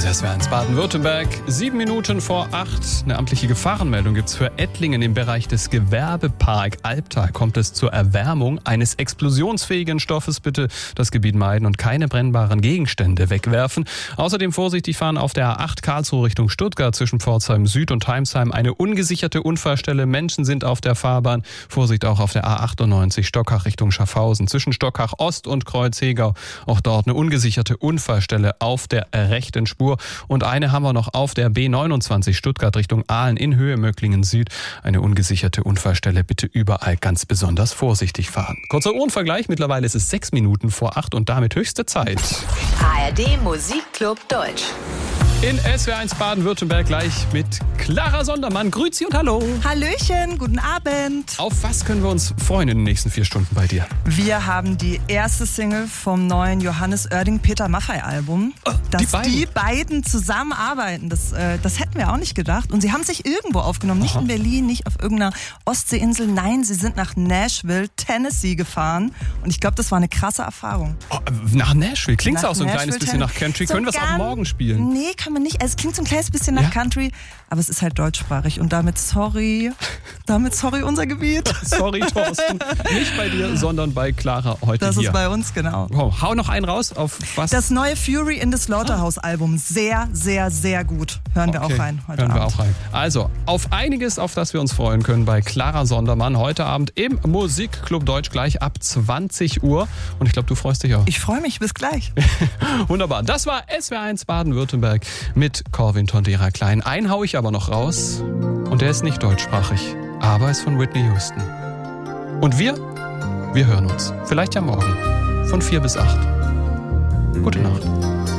ist SWR1 Baden-Württemberg. 7 Minuten vor 8. Eine amtliche Gefahrenmeldung gibt es für Ettlingen im Bereich des Gewerbepark Albtal. Kommt es zur Erwärmung eines explosionsfähigen Stoffes. Bitte das Gebiet meiden und keine brennbaren Gegenstände wegwerfen. Außerdem vorsichtig fahren auf der A8 Karlsruhe Richtung Stuttgart zwischen Pforzheim Süd und Heimsheim. Eine ungesicherte Unfallstelle. Menschen sind auf der Fahrbahn. Vorsicht auch auf der A98 Stockach Richtung Schaffhausen. Zwischen Stockach Ost und Kreuzhegau. Auch dort eine ungesicherte Unfallstelle auf der rechten Spur. Und eine haben wir noch auf der B29 Stuttgart Richtung Aalen in Höhe Möcklingen Süd. Eine ungesicherte Unfallstelle. Bitte überall ganz besonders vorsichtig fahren. Kurzer Uhrenvergleich. Mittlerweile ist es 6 Minuten vor 8 und damit höchste Zeit. ARD Musikclub Deutsch. In SWR1 Baden-Württemberg gleich mit Clara Sondermann. Grüezi und hallo. Hallöchen, guten Abend. Auf was können wir uns freuen in den nächsten 4 Stunden bei dir? Wir haben die erste Single vom neuen Johannes Oerding-Peter Maffay-Album. Dass die beiden zusammenarbeiten, das hätten wir auch nicht gedacht. Und sie haben sich irgendwo aufgenommen, nicht in Berlin, nicht auf irgendeiner Ostseeinsel. Nein, sie sind nach Nashville, Tennessee gefahren. Und ich glaube, das war eine krasse Erfahrung. Oh, nach Nashville? Klingt auch so ein kleines bisschen nach Country. So können wir es auch morgen spielen? Nee, kann man nicht. Also, es klingt so ein kleines bisschen nach Country, aber es ist halt deutschsprachig. Und damit sorry unser Gebiet. Sorry, Thorsten. Nicht bei dir, sondern bei Clara heute das hier. Das ist bei uns, genau. Oh, hau noch einen raus. Auf was? Das neue Fury in the Slaughterhouse-Album. Sehr, sehr, sehr gut. Hören wir auch rein heute Abend. Wir auch rein. Also, auf einiges, auf das wir uns freuen können bei Clara Sondermann heute Abend im Musikclub Deutsch gleich ab 20 Uhr. Und ich glaube, du freust dich auch. Ich freue mich. Bis gleich. Wunderbar. Das war SWR1 Baden-Württemberg mit Corwin Tondera Klein. Einen hau ich aber noch raus. Und der ist nicht deutschsprachig, aber ist von Whitney Houston. Und wir hören uns. Vielleicht ja morgen. Von 4 bis 8. Gute Nacht.